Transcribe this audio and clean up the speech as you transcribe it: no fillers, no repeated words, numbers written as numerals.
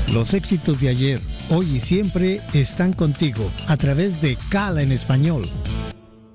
Los éxitos de ayer, hoy y siempre están contigo a través de Cala en Español